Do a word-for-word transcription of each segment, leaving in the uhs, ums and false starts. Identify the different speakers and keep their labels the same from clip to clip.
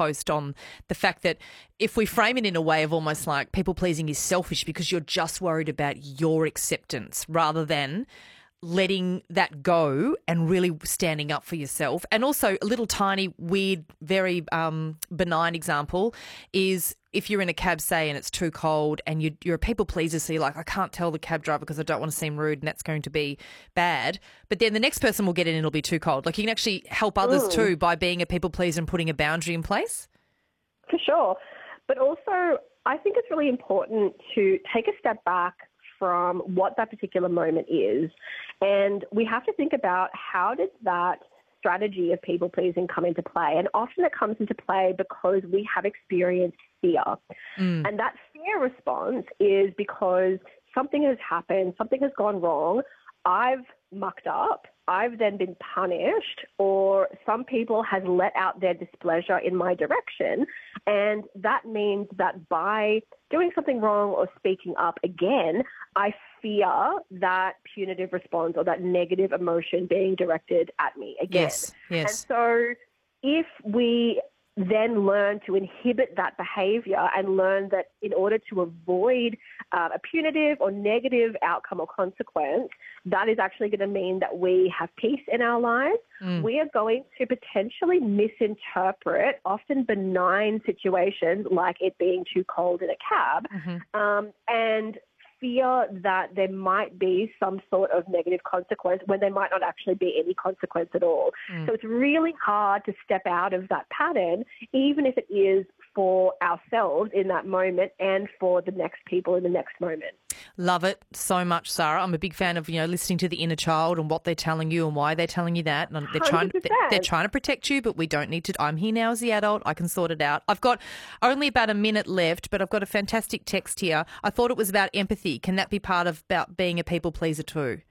Speaker 1: post on the fact that if we frame it in a way of almost like people pleasing is selfish because you're just worried about your acceptance rather than letting that go and really standing up for yourself. And also a little tiny, weird, very um, benign example is if you're in a cab, say, and it's too cold and you, you're a people pleaser, so you're like, I can't tell the cab driver because I don't want to seem rude and that's going to be bad. But then the next person will get in and it'll be too cold. Like you can actually help others
Speaker 2: Mm.
Speaker 1: too by being a people pleaser and putting a boundary in place.
Speaker 2: For sure. But also, I think it's really important to take a step back from what that particular moment is. And we have to think about how does that strategy of people-pleasing come into play? And often it comes into play because we have experienced fear.
Speaker 1: Mm.
Speaker 2: And that fear response is because something has happened, something has gone wrong, I've mucked up, I've then been punished, or some people has let out their displeasure in my direction. And that means that by doing something wrong or speaking up again, I fear that punitive response or that negative emotion being directed at me again.
Speaker 1: Yes, yes.
Speaker 2: And so if we then learn to inhibit that behaviour and learn that in order to avoid uh, a punitive or negative outcome or consequence, that is actually going to mean that we have peace in our lives.
Speaker 1: Mm.
Speaker 2: We are going to potentially misinterpret often benign situations like it being too cold in a cab
Speaker 1: Mm-hmm.
Speaker 2: um, and fear that there might be some sort of negative consequence when there might not actually be any consequence at all.
Speaker 1: Mm.
Speaker 2: So it's really hard to step out of that pattern, even if it is for ourselves in that moment and for the next people in the next moment.
Speaker 1: Love it so much, Sarah. I'm a big fan of, you know, listening to the inner child and what they're telling you and why they're telling you that. And they're trying,
Speaker 2: one hundred percent.
Speaker 1: they're trying to protect you, but we don't need to. I'm here now as the adult. I can sort it out. I've got only about a minute left, but I've got a fantastic text here. I thought it was about empathy. Can that be part of about being a people pleaser too?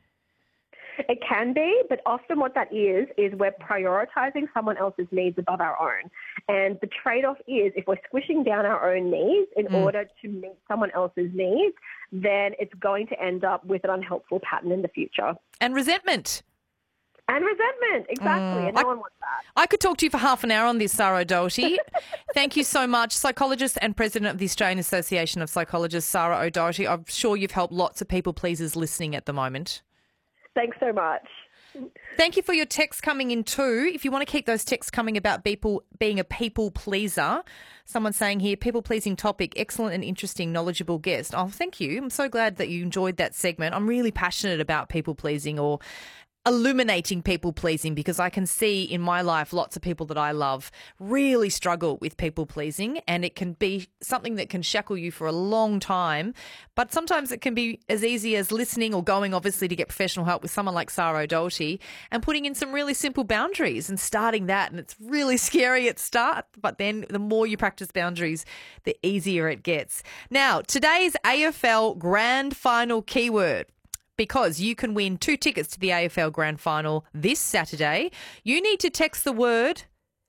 Speaker 2: It can be, but often what that is, is we're prioritising someone else's needs above our own. And the trade-off is if we're squishing down our own needs in
Speaker 1: Mm.
Speaker 2: order to meet someone else's needs, then it's going to end up with an unhelpful pattern in the future.
Speaker 1: And resentment.
Speaker 2: And resentment, exactly,
Speaker 1: Mm,
Speaker 2: and no
Speaker 1: I-
Speaker 2: one wants that.
Speaker 1: I could talk to you for half an hour on this, Sarah O'Doherty. Thank you so much. Psychologist and president of the Australian Association of Psychologists, Sarah O'Doherty. I'm sure you've helped lots of people pleasers listening at the moment.
Speaker 2: Thanks so much.
Speaker 1: Thank you for your texts coming in too. If you want to keep those texts coming about people being a people pleaser, someone saying here, people pleasing topic, excellent and interesting, knowledgeable guest. Oh, thank you. I'm so glad that you enjoyed that segment. I'm really passionate about people pleasing or illuminating people pleasing because I can see in my life lots of people that I love really struggle with people pleasing, and it can be something that can shackle you for a long time. But sometimes it can be as easy as listening or going obviously to get professional help with someone like Sarah O'Doherty and putting in some really simple boundaries and starting that. And it's really scary at start, but then the more you practice boundaries, the easier it gets. Now, today's A F L Grand Final keyword. Because you can win two tickets to the A F L Grand Final this Saturday, you need to text the word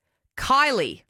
Speaker 1: Kylie,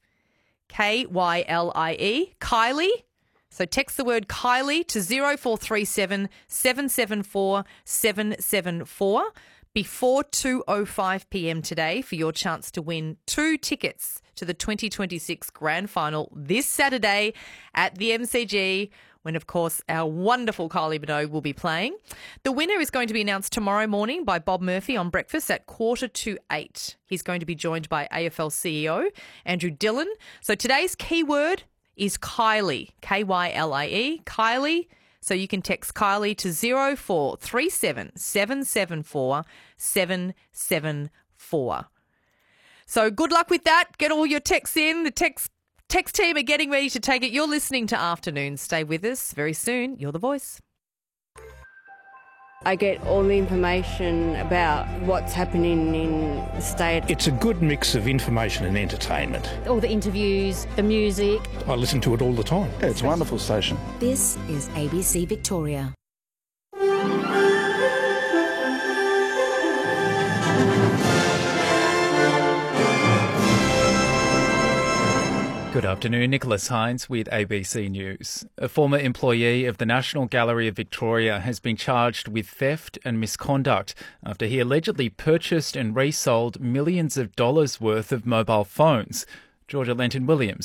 Speaker 1: K Y L I E, Kylie. So text the word Kylie to zero four three seven, seven seven four, seven seven four before two oh five p.m. today for your chance to win two tickets to the twenty twenty-six Grand Final this Saturday at the M C G, when, of course, our wonderful Kylie Minogue will be playing. The winner is going to be announced tomorrow morning by Bob Murphy on Breakfast at quarter to eight. He's going to be joined by A F L C E O Andrew Dillon. So today's keyword is Kylie, K Y L I E, Kylie. So you can text Kylie to zero four three seven, seven seven four, seven seven four. So good luck with that. Get all your texts in. The text Text team are getting ready to take it. You're listening to Afternoon. Stay with us. Very soon, you're the voice.
Speaker 3: I get all the information about what's happening in the state.
Speaker 4: It's a good mix of information and entertainment.
Speaker 5: All the interviews, the music.
Speaker 4: I listen to it all the time.
Speaker 6: Yeah, it's a wonderful station.
Speaker 7: This is A B C Victoria.
Speaker 8: Good afternoon, Nicholas Hines with A B C News. A former employee of the National Gallery of Victoria has been charged with theft and misconduct after he allegedly purchased and resold millions of dollars worth of mobile phones. Georgia Lenton-Williams